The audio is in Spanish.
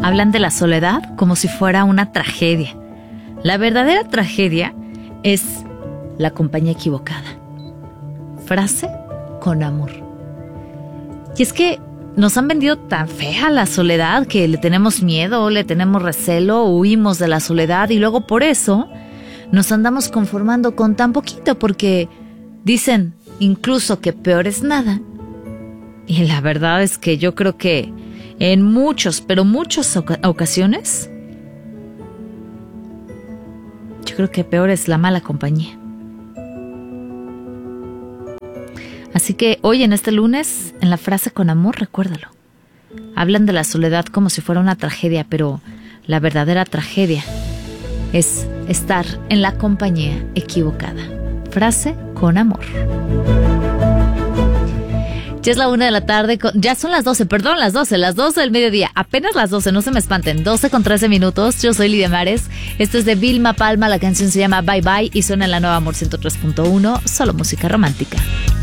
hablan de la soledad como si fuera una tragedia. La verdadera tragedia es la compañía equivocada. Frase con amor. Y es que nos han vendido tan fea la soledad que le tenemos miedo, le tenemos recelo, huimos de la soledad y luego por eso nos andamos conformando con tan poquito porque dicen incluso que peor es nada. Y la verdad es que yo creo que en muchas ocasiones, yo creo que peor es la mala compañía. Así que hoy en este lunes, en la frase con amor, recuérdalo. Hablan de la soledad como si fuera una tragedia, pero la verdadera tragedia es estar en la compañía equivocada. Frase con amor. Ya es la 1:00 p.m, ya son las 12, perdón, las 12 del mediodía, apenas las 12, no se me espanten, 12:13. Yo soy Lidia Mares, esto es de Vilma Palma, la canción se llama Bye Bye y suena en la Nueva Amor 103.1, solo música romántica.